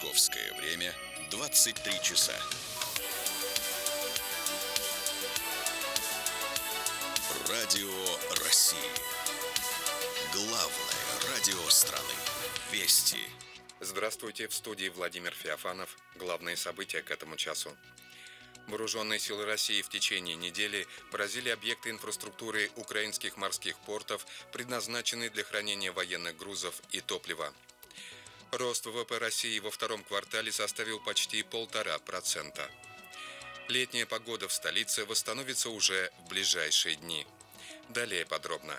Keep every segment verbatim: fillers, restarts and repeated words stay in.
Московское время двадцать три часа. Радио России. Главное радио страны. Вести. Здравствуйте, в студии Владимир Феофанов. Главные события к этому часу. Вооруженные силы России в течение недели поразили объекты инфраструктуры украинских морских портов, предназначенные для хранения военных грузов и топлива. Рост ВВП России во втором квартале составил почти полтора процента. Летняя погода в столице восстановится уже в ближайшие дни. Далее подробно.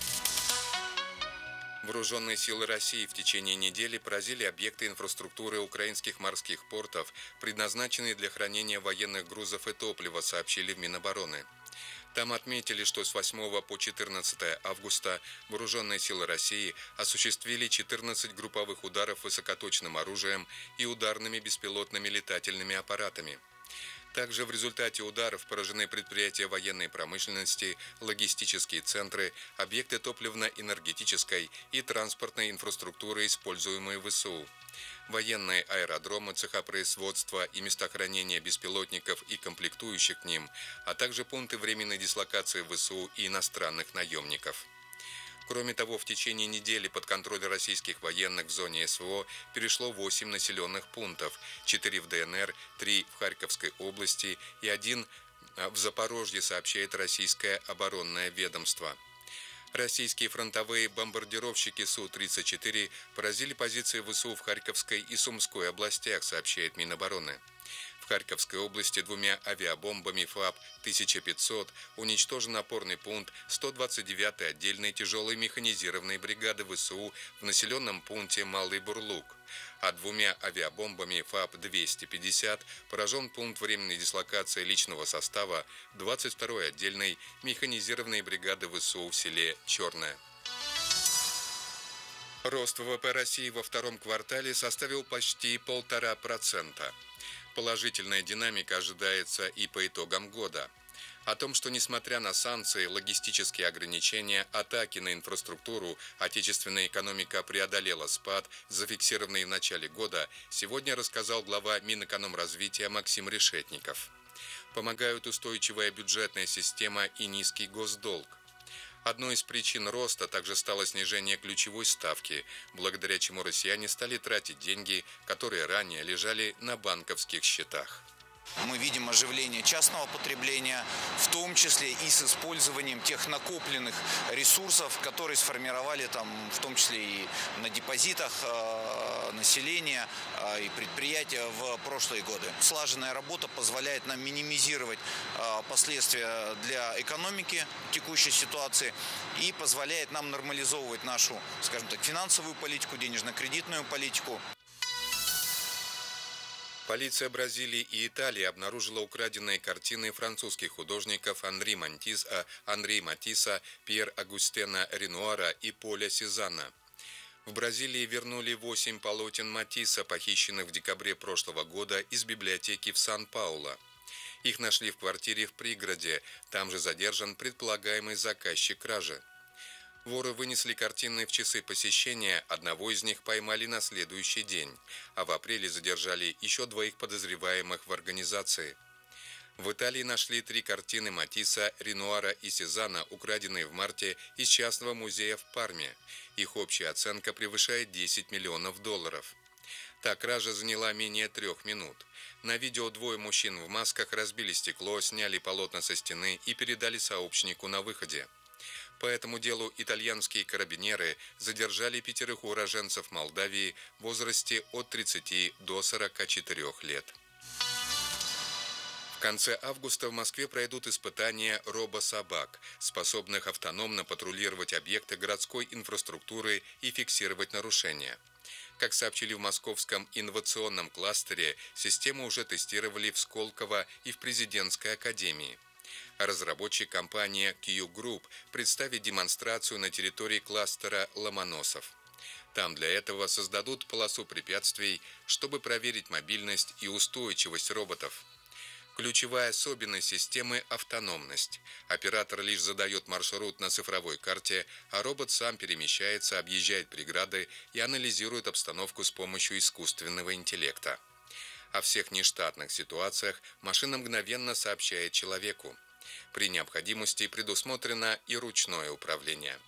Вооруженные силы России в течение недели поразили объекты инфраструктуры украинских морских портов, предназначенные для хранения военных грузов и топлива, сообщили в Минобороны. Там отметили, что с восьмого по четырнадцатое августа вооруженные силы России осуществили четырнадцать групповых ударов высокоточным оружием и ударными беспилотными летательными аппаратами. Также в результате ударов поражены предприятия военной промышленности, логистические центры, объекты топливно-энергетической и транспортной инфраструктуры, используемые в ВСУ, военные аэродромы, цеха производства и места хранения беспилотников и комплектующих к ним, а также пункты временной дислокации ВСУ и иностранных наемников. Кроме того, в течение недели под контроль российских военных в зоне СВО перешло восемь населенных пунктов, четыре в ДНР, три в Харьковской области и один в Запорожье, сообщает российское оборонное ведомство. Российские фронтовые бомбардировщики Су тридцать четыре поразили позиции ВСУ в Харьковской и Сумской областях, сообщает Минобороны. В Харьковской области двумя авиабомбами ФАБ тысяча пятьсот уничтожен опорный пункт сто двадцать девятой отдельной тяжелой механизированной бригады ВСУ в населенном пункте Малый Бурлук, а двумя авиабомбами ФАБ двести пятьдесят поражен пункт временной дислокации личного состава двадцать второй отдельной механизированной бригады ВСУ в селе Черное. Рост ВВП России во втором квартале составил почти полтора процента. Положительная динамика ожидается и по итогам года. О том, что несмотря на санкции, логистические ограничения, атаки на инфраструктуру, отечественная экономика преодолела спад, зафиксированный в начале года, сегодня рассказал глава Минэкономразвития Максим Решетников. Помогают устойчивая бюджетная система и низкий госдолг. Одной из причин роста также стало снижение ключевой ставки, благодаря чему россияне стали тратить деньги, которые ранее лежали на банковских счетах. Мы видим оживление частного потребления, в том числе и с использованием тех накопленных ресурсов, которые сформировали там, в том числе и на депозитах э, населения э, и предприятия в прошлые годы. Слаженная работа позволяет нам минимизировать э, последствия для экономики текущей ситуации и позволяет нам нормализовывать нашу, скажем так, финансовую политику, денежно-кредитную политику. Полиция Бразилии и Италии обнаружила украденные картины французских художников Анри Матисса, Анри Матисса, Пьер Агустена Ренуара и Поля Сезанна. В Бразилии вернули восемь полотен Матисса, похищенных в декабре прошлого года из библиотеки в Сан-Паулу. Их нашли в квартире в пригороде, там же задержан предполагаемый заказчик кражи. Воры вынесли картины в часы посещения, одного из них поймали на следующий день, а в апреле задержали еще двоих подозреваемых в организации. В Италии нашли три картины Матисса, Ренуара и Сезанна, украденные в марте из частного музея в Парме. Их общая оценка превышает десять миллионов долларов. Та кража заняла менее трех минут. На видео двое мужчин в масках разбили стекло, сняли полотна со стены и передали сообщнику на выходе. По этому делу итальянские карабинеры задержали пятерых уроженцев Молдавии в возрасте от тридцати до сорока четырёх лет. В конце августа в Москве пройдут испытания робособак, способных автономно патрулировать объекты городской инфраструктуры и фиксировать нарушения. Как сообщили в московском инновационном кластере, систему уже тестировали в Сколково и в Президентской академии. Разработчик компания Q Group представит демонстрацию на территории кластера Ломоносов. Там для этого создадут полосу препятствий, чтобы проверить мобильность и устойчивость роботов. Ключевая особенность системы – автономность. Оператор лишь задает маршрут на цифровой карте, а робот сам перемещается, объезжает преграды и анализирует обстановку с помощью искусственного интеллекта. О всех нештатных ситуациях машина мгновенно сообщает человеку. При необходимости предусмотрено и ручное управление.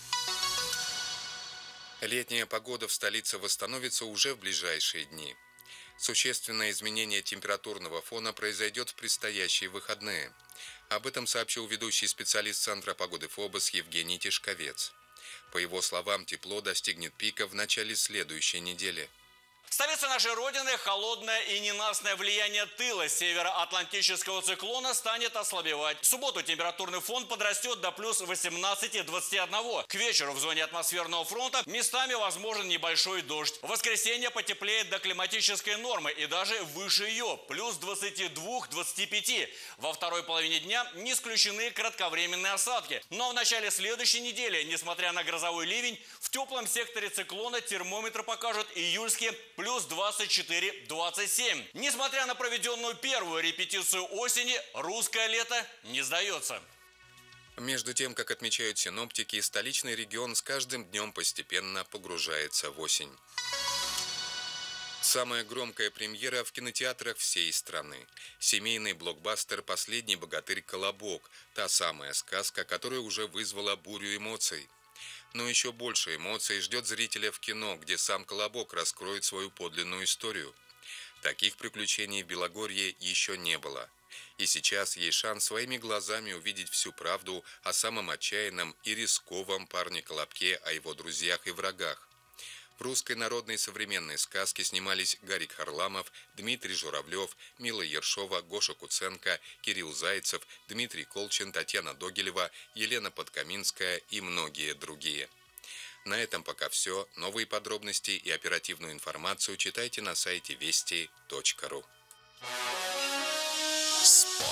Летняя погода в столице восстановится уже в ближайшие дни. Существенное изменение температурного фона произойдет в предстоящие выходные. Об этом сообщил ведущий специалист Центра погоды ФОБОС Евгений Тишковец. По его словам, тепло достигнет пика в начале следующей недели. Столица нашей Родины, холодное и ненастное влияние тыла североатлантического циклона станет ослабевать. В субботу температурный фон подрастет до плюс восемнадцати двадцати одного. К вечеру в зоне атмосферного фронта местами возможен небольшой дождь. В воскресенье потеплеет до климатической нормы и даже выше ее, плюс двадцати двух — двадцати пяти. Во второй половине дня не исключены кратковременные осадки. Но в начале следующей недели, несмотря на грозовой ливень, в теплом секторе циклона термометры покажут июльские плюс двадцать четыре — двадцать семь. Несмотря на проведенную первую репетицию осени, русское лето не сдается. Между тем, как отмечают синоптики, столичный регион с каждым днем постепенно погружается в осень. Самая громкая премьера в кинотеатрах всей страны. Семейный блокбастер «Последний богатырь Колобок». Та самая сказка, которая уже вызвала бурю эмоций. Но еще больше эмоций ждет зрителя в кино, где сам Колобок раскроет свою подлинную историю. Таких приключений в Белогорье еще не было. И сейчас есть шанс своими глазами увидеть всю правду о самом отчаянном и рисковом парне Колобке, о его друзьях и врагах. В русской народной современной сказке снимались Гарик Харламов, Дмитрий Журавлев, Мила Ершова, Гоша Куценко, Кирилл Зайцев, Дмитрий Колчин, Татьяна Догилева, Елена Подкаминская и многие другие. На этом пока все. Новые подробности и оперативную информацию читайте на сайте вести точка ру. Спорт.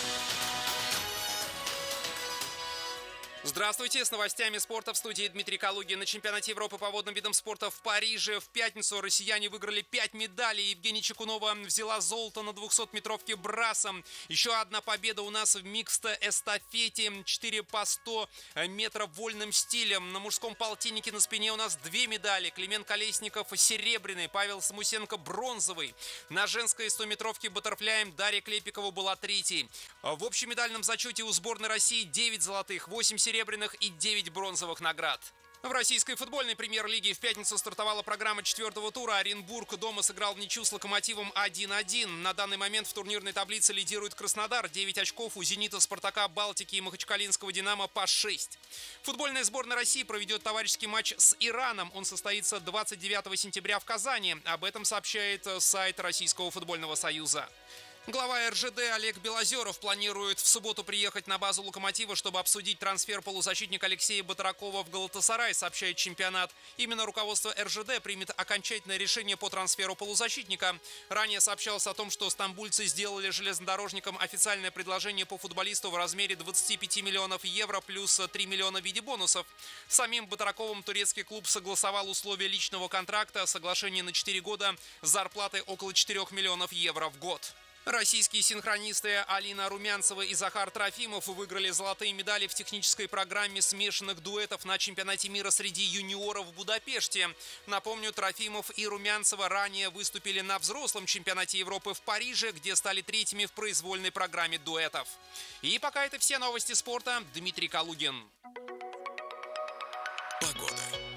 Здравствуйте, с новостями спорта в студии Дмитрий Калугин. На чемпионате Европы по водным видам спорта в Париже в пятницу россияне выиграли пять медалей. Евгения Чекунова взяла золото на двухсотметровке брасом. Еще одна победа у нас в микс-эстафете. четыре по сто метров вольным стилем. На мужском полтиннике на спине у нас две медали. Климент Колесников серебряный, Павел Самусенко бронзовый. На женской стометровке баттерфляем Дарья Клепикова была третьей. В общем медальном зачете у сборной России девять золотых, восемь серебряных и девять бронзовых наград. В российской футбольной премьер-лиге в пятницу стартовала программа четвертого тура. Оренбург дома сыграл в ничью с Локомотивом один один. На данный момент в турнирной таблице лидирует Краснодар. девять очков у Зенита, Спартака, Балтики и Махачкалинского Динамо по шесть. Футбольная сборная России проведет товарищеский матч с Ираном. Он состоится двадцать девятого сентября в Казани. Об этом сообщает сайт Российского футбольного союза. Глава эр жэ дэ Олег Белозеров планирует в субботу приехать на базу «Локомотива», чтобы обсудить трансфер полузащитника Алексея Батракова в «Галатасарай», сообщает чемпионат. Именно руководство эр жэ дэ примет окончательное решение по трансферу полузащитника. Ранее сообщалось о том, что стамбульцы сделали железнодорожникам официальное предложение по футболисту в размере двадцати пяти миллионов евро плюс три миллиона в виде бонусов. Самим Батраковым турецкий клуб согласовал условия личного контракта, соглашение на четыре года с зарплатой около четырёх миллионов евро в год. Российские синхронисты Алина Румянцева и Захар Трофимов выиграли золотые медали в технической программе смешанных дуэтов на чемпионате мира среди юниоров в Будапеште. Напомню, Трофимов и Румянцева ранее выступили на взрослом чемпионате Европы в Париже, где стали третьими в произвольной программе дуэтов. И пока это все новости спорта. Дмитрий Калугин. Погода.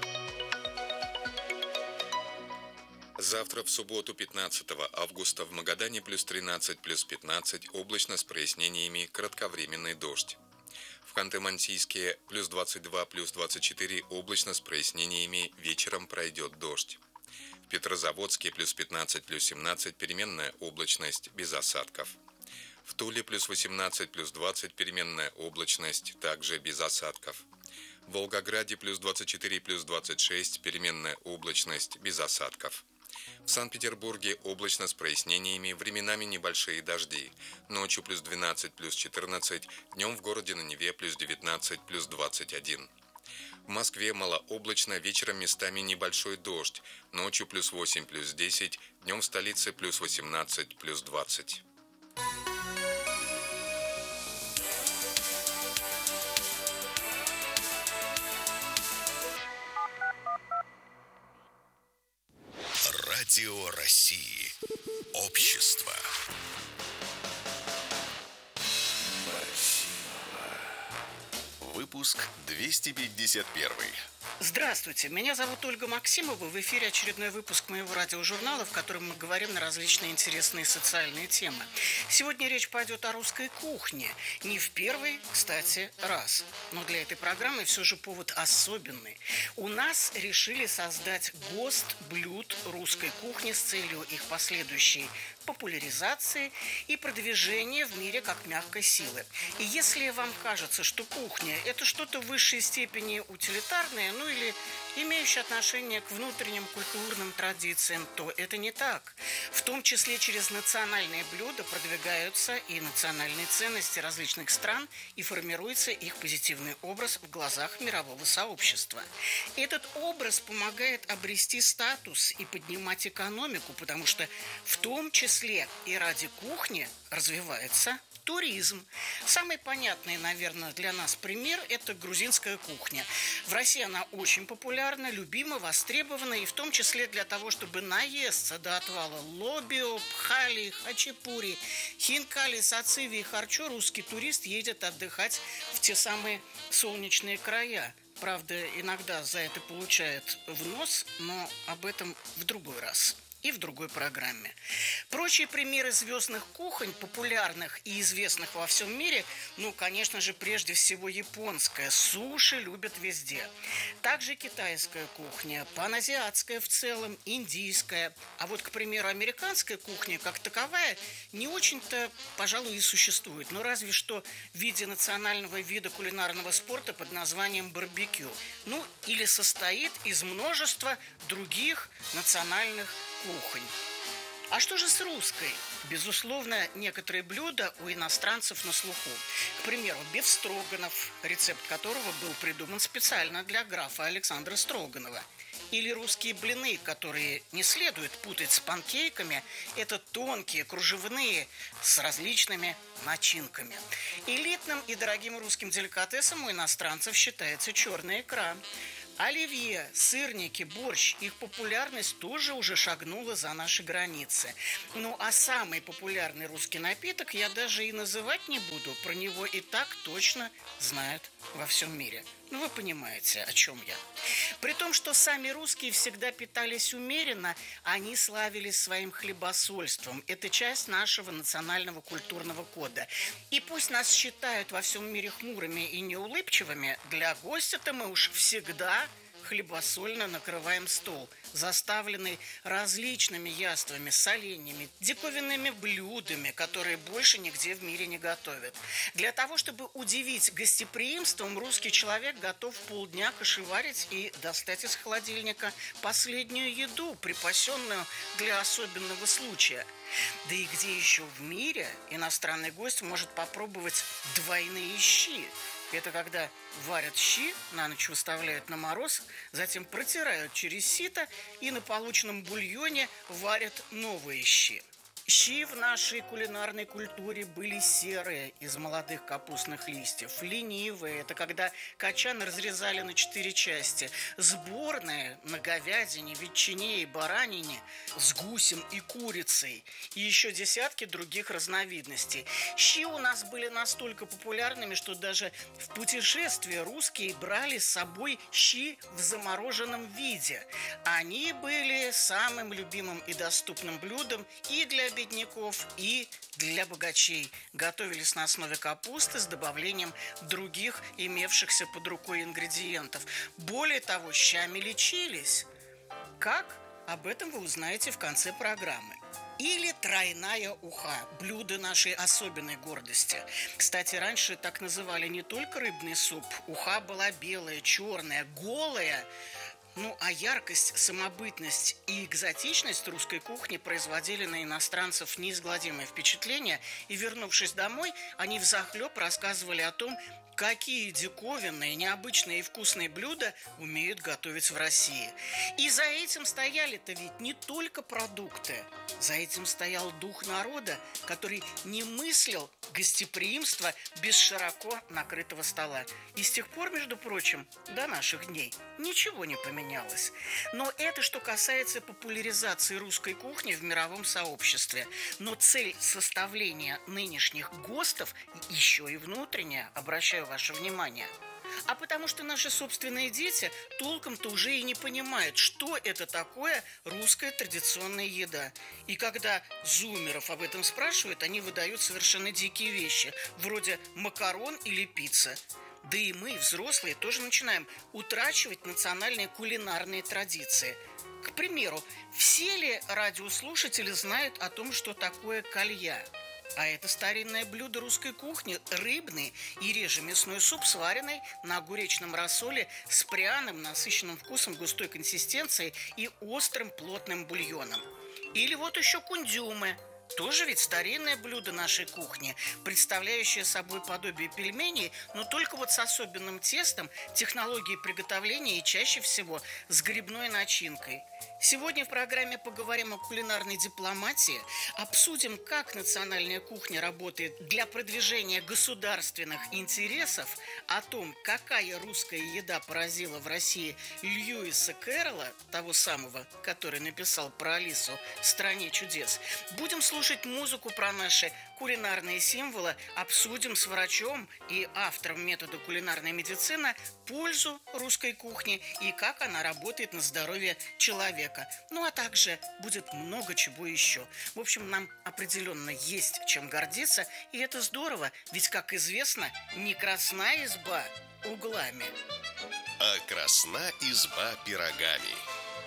Завтра в субботу пятнадцатого августа в Магадане плюс тринадцать, плюс пятнадцать, облачно с прояснениями, кратковременный дождь. В Ханты-Мансийске плюс двадцать два, плюс двадцать четыре, облачно с прояснениями, вечером пройдет дождь. В Петрозаводске плюс пятнадцать, плюс семнадцать, переменная облачность, без осадков. В Туле плюс восемнадцать, плюс двадцать, переменная облачность, также без осадков. В Волгограде плюс двадцать четыре, плюс двадцать шесть, переменная облачность, без осадков. В Санкт-Петербурге облачно с прояснениями, временами небольшие дожди. Ночью плюс двенадцать, плюс четырнадцать, днем в городе на Неве плюс девятнадцать, плюс двадцать один. В Москве малооблачно, вечером местами небольшой дождь. Ночью плюс восемь, плюс десять, днем в столице плюс восемнадцать, плюс двадцать. Радио России. Общество. Выпуск двести пятьдесят один. Здравствуйте, меня зовут Ольга Максимова. В эфире очередной выпуск моего радиожурнала, в котором мы говорим на различные интересные социальные темы. Сегодня речь пойдет о русской кухне. Не в первый, кстати, раз. Но для этой программы все же повод особенный. У нас решили создать ГОСТ блюд русской кухни с целью их последующей популяризации и продвижения в мире как мягкой силы. И если вам кажется, что кухня – это что-то в высшей степени утилитарное, ну или имеющее отношение к внутренним культурным традициям, то это не так. В том числе через национальные блюда продвигаются и национальные ценности различных стран, и формируется их позитивный образ в глазах мирового сообщества. Этот образ помогает обрести статус и поднимать экономику, потому что в том числе и ради кухни развивается туризм. Самый понятный, наверное, для нас пример – это грузинская кухня. В России она очень популярна, любима, востребована, и в том числе для того, чтобы наесться до отвала лобио, пхали, хачапури, хинкали, сациви и харчо, русский турист едет отдыхать в те самые солнечные края. Правда, иногда за это получает в нос, но об этом в другой раз и в другой программе. Прочие примеры звездных кухонь, популярных и известных во всем мире, ну, конечно же, прежде всего японская. Суши любят везде. Также китайская кухня, паназиатская в целом, индийская. А вот, к примеру, американская кухня, как таковая, не очень-то, пожалуй, и существует. Но разве что в виде национального вида кулинарного спорта под названием барбекю. Ну, или состоит из множества других национальных кухонь. А что же с русской? Безусловно, некоторые блюда у иностранцев на слуху. К примеру, бефстроганов, рецепт которого был придуман специально для графа Александра Строганова. Или русские блины, которые не следует путать с панкейками. Это тонкие, кружевные, с различными начинками. Элитным и дорогим русским деликатесом у иностранцев считается черная икра. Оливье, сырники, борщ, их популярность тоже уже шагнула за наши границы. Ну а самый популярный русский напиток я даже и называть не буду. Про него и так точно знают во всем мире. Ну вы понимаете, о чем я. При том, что сами русские всегда питались умеренно, они славились своим хлебосольством. Это часть нашего национального культурного кода. И пусть нас считают во всем мире хмурыми и неулыбчивыми, для гостя-то мы уж всегда хлебосольно накрываем стол, заставленный различными яствами, соленьями, диковинными блюдами, которые больше нигде в мире не готовят. Для того, чтобы удивить гостеприимством, русский человек готов полдня кошеварить и достать из холодильника последнюю еду, припасенную для особенного случая. Да и где еще в мире иностранный гость может попробовать двойные щи? Это когда варят щи, на ночь выставляют на мороз, затем протирают через сито и на полученном бульоне варят новые щи. Щи в нашей кулинарной культуре были серые, из молодых капустных листьев, ленивые, это когда качан разрезали на четыре части, сборные на говядине, ветчине и баранине, с гусем и курицей, и еще десятки других разновидностей. Щи у нас были настолько популярными, что даже в путешествие русские брали с собой щи в замороженном виде. Они были самым любимым и доступным блюдом и для бедняков, и для богачей. Готовились на основе капусты с добавлением других имевшихся под рукой ингредиентов. Более того, щами лечились. Как? Об этом вы узнаете в конце программы. Или тройная уха – блюдо нашей особенной гордости. Кстати, раньше так называли не только рыбный суп. Уха была белая, черная, голая. Ну, а яркость, самобытность и экзотичность русской кухни производили на иностранцев неизгладимое впечатление, и, вернувшись домой, они взахлеб рассказывали о том, какие диковинные, необычные и вкусные блюда умеют готовить в России. И за этим стояли-то ведь не только продукты. За этим стоял дух народа, который не мыслил гостеприимства без широко накрытого стола. И с тех пор, между прочим, до наших дней ничего не поменялось. Но это что касается популяризации русской кухни в мировом сообществе. Но цель составления нынешних ГОСТов еще и внутренняя, обращаю ваше внимание. А потому что наши собственные дети толком-то уже и не понимают, что это такое русская традиционная еда. И когда зумеров об этом спрашивают, они выдают совершенно дикие вещи, вроде макарон или пицца. Да и мы, взрослые, тоже начинаем утрачивать национальные кулинарные традиции. К примеру, все ли радиослушатели знают о том, что такое калья? А это старинное блюдо русской кухни, рыбный и реже мясной суп, сваренный на огуречном рассоле с пряным, насыщенным вкусом, густой консистенцией и острым плотным бульоном. Или вот еще кундюмы. Тоже ведь старинное блюдо нашей кухни, представляющее собой подобие пельменей, но только вот с особенным тестом, технологией приготовления и чаще всего с грибной начинкой. Сегодня в программе поговорим о кулинарной дипломатии, обсудим, как национальная кухня работает для продвижения государственных интересов, о том, какая русская еда поразила в России Льюиса Кэрролла, того самого, который написал про Алису в «Стране чудес». Будем слушать музыку про наши кулинарные символы, обсудим с врачом и автором метода кулинарной медицины пользу русской кухни и как она работает на здоровье человека. Ну а также будет много чего еще. В общем, нам определенно есть чем гордиться, и это здорово, ведь, как известно, не красна изба углами, а красна изба пирогами.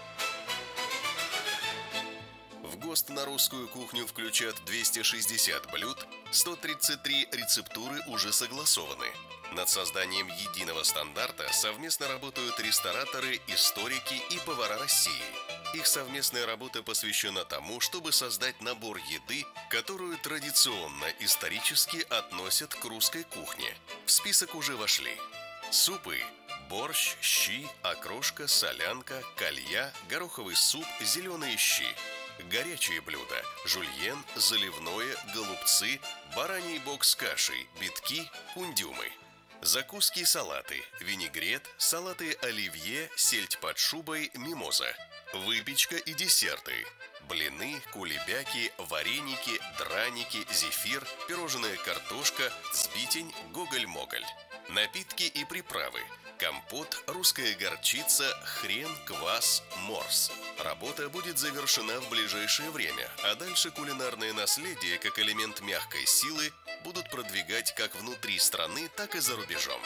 В ГОСТ на русскую кухню включат двести шестьдесят блюд, сто тридцать три рецептуры уже согласованы. Над созданием единого стандарта совместно работают рестораторы, историки и повара России. Их совместная работа посвящена тому, чтобы создать набор еды, которую традиционно исторически относят к русской кухне. В список уже вошли супы: борщ, щи, окрошка, солянка, калья, гороховый суп, зеленые щи. Горячие блюда: жульен, заливное, голубцы, бараний бок с кашей, битки, кундюмы. Закуски и салаты: винегрет, салаты оливье, сельдь под шубой, мимоза. Выпечка и десерты: блины, кулебяки, вареники, драники, зефир, пирожная картошка, сбитень, гоголь-моголь. Напитки и приправы: компот, русская горчица, хрен, квас, морс. Работа будет завершена в ближайшее время, а дальше кулинарное наследие как элемент мягкой силы будут продвигать как внутри страны, так и за рубежом.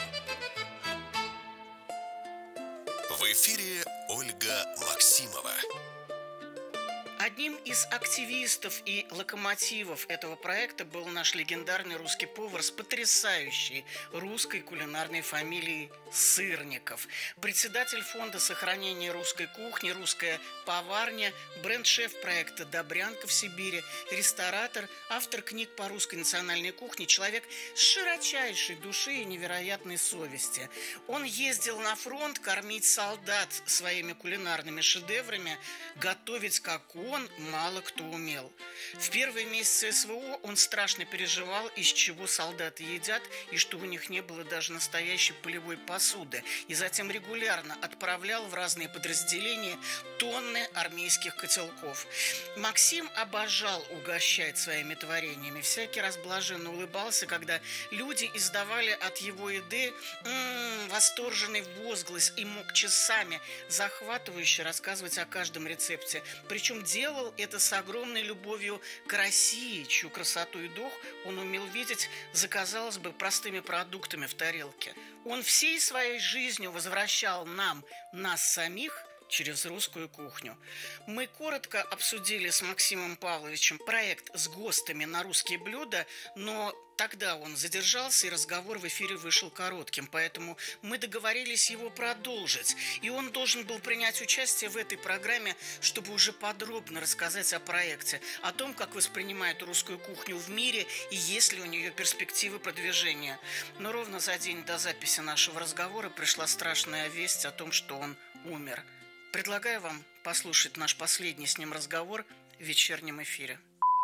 В эфире Ольга Максимова. Одним из активистов и локомотивов этого проекта был наш легендарный русский повар с потрясающей русской кулинарной фамилией Сырников. Председатель фонда сохранения русской кухни, русская поварня, бренд-шеф проекта «Добрянка» в Сибири, ресторатор, автор книг по русской национальной кухне, человек с широчайшей души и невероятной совести. Он ездил на фронт кормить солдат своими кулинарными шедеврами, готовить как он мало кто умел. В первые месяцы СВО он страшно переживал, из чего солдаты едят, и что у них не было даже настоящей полевой посуды. И затем регулярно отправлял в разные подразделения тонны армейских котелков. Максим обожал угощать своими творениями. Всякий раз блаженно улыбался, когда люди издавали от его еды м-м, восторженный возглас и мог часами захватывающе рассказывать о каждом рецепте. Причем делал это с огромной любовью к России, чью красоту и дух он умел видеть за, казалось бы, простыми продуктами в тарелке. Он всей своей жизнью возвращал нам, нас самих, через русскую кухню. Мы коротко обсудили с Максимом Павловичем проект с ГОСТами на русские блюда, но тогда он задержался, и разговор в эфире вышел коротким, поэтому мы договорились его продолжить. И он должен был принять участие в этой программе, чтобы уже подробно рассказать о проекте, о том, как воспринимает русскую кухню в мире и есть ли у нее перспективы продвижения. Но ровно за день до записи нашего разговора пришла страшная весть о том, что он умер. Предлагаю вам послушать наш последний с ним разговор в вечернем эфире.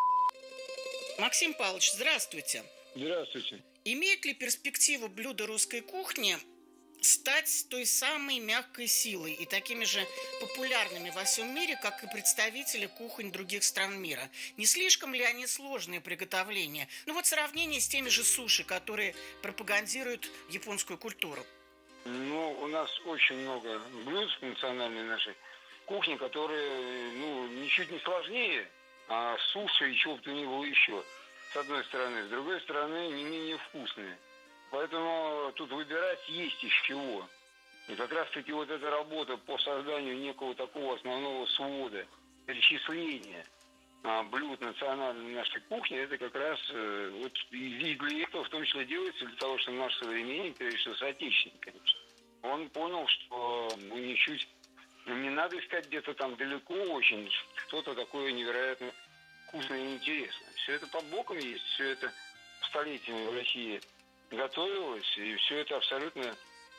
Максим Павлович, здравствуйте. Здравствуйте. Имеет ли перспективу блюда русской кухни стать той самой мягкой силой и такими же популярными во всем мире, как и представители кухонь других стран мира? Не слишком ли они сложные приготовления? Ну вот в сравнении с теми же суши, которые пропагандируют японскую культуру. Ну, у нас очень много блюд в национальной нашей кухне, которые, ну, ничуть не сложнее, а суши и чего бы то ни было еще. С одной стороны. С другой стороны, не менее вкусные. Поэтому тут выбирать есть из чего. И как раз-таки вот эта работа по созданию некого такого основного свода, перечисления а, блюд национальной нашей кухни, это как раз э, вот и для этого в том числе делается, для того, чтобы наш современник, прежде всего соотечественник, конечно, он понял, что ну, ничуть не надо искать где-то там далеко очень что-то такое невероятно вкусное и интересное. Все это под боком есть, все это столетиями в России готовилось, и все это абсолютно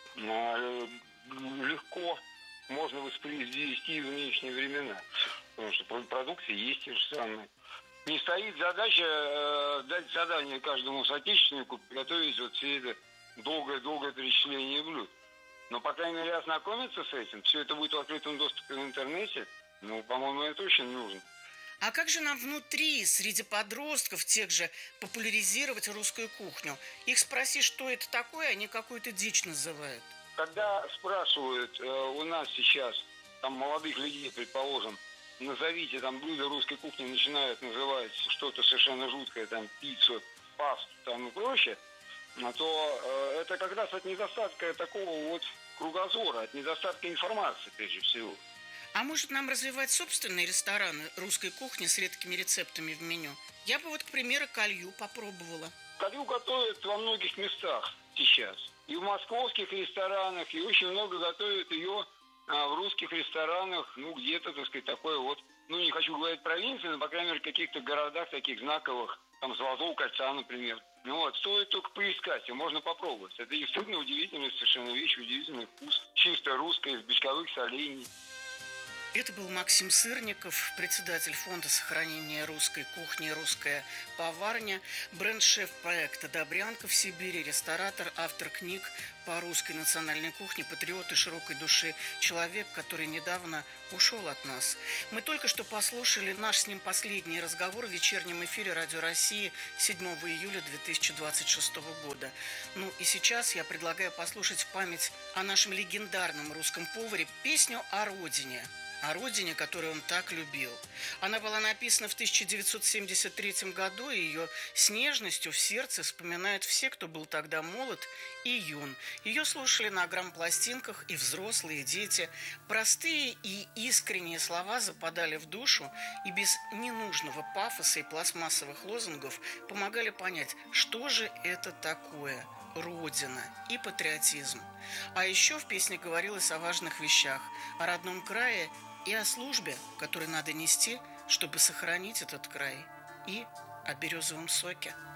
э, легко можно воспроизвести в нынешние времена. Потому что продукты есть те же самые. Не стоит задача э, дать задание каждому соотечественнику приготовить вот все это долгое-долгое перечисление блюд. Но, по крайней мере, ознакомиться с этим, все это будет в открытом доступе в интернете, ну, по-моему, это очень нужно. А как же нам внутри, среди подростков тех же, популяризировать русскую кухню? Их спроси, что это такое, они какую-то дичь называют. Когда спрашивают э, у нас сейчас, там, молодых людей, предположим, назовите там блюда русской кухни, начинают называть что-то совершенно жуткое, там, пиццу, пасту, там, и прочее, то э, это как раз от недостатка такого вот кругозора, от недостатка информации, прежде всего. А может нам развивать собственные рестораны русской кухни с редкими рецептами в меню? Я бы вот, к примеру, калью попробовала. Калью готовят во многих местах сейчас. И в московских ресторанах, и очень много готовят ее а, в русских ресторанах, ну, где-то, так сказать, такое вот, ну, не хочу говорить провинции, но, по крайней мере, в каких-то городах таких знаковых, там, Золотого кольца, например. Ну вот, стоит только поискать, и можно попробовать. Это действительно удивительная совершенно вещь, удивительный вкус. Чисто русская, из бочковых солений. Это был Максим Сырников, председатель фонда сохранения русской кухни «Русская поварня», бренд-шеф проекта «Добрянка» в Сибири, ресторатор, автор книг по русской национальной кухне, патриот и широкой души, человек, который недавно ушел от нас. Мы только что послушали наш с ним последний разговор в вечернем эфире Радио России седьмого июля две тысячи двадцать шестого года. Ну и сейчас я предлагаю послушать в память о нашем легендарном русском поваре песню о родине. О родине, которую он так любил. Она была написана в тысяча девятьсот семьдесят третьем году, и ее с нежностью в сердце вспоминают все, кто был тогда молод и юн. Ее слушали на грампластинках и взрослые, и дети. Простые и искренние слова западали в душу, и без ненужного пафоса и пластмассовых лозунгов помогали понять, что же это такое – Родина и патриотизм. А еще в песне говорилось о важных вещах, о родном крае и о службе, которую надо нести, чтобы сохранить этот край, и о березовом соке.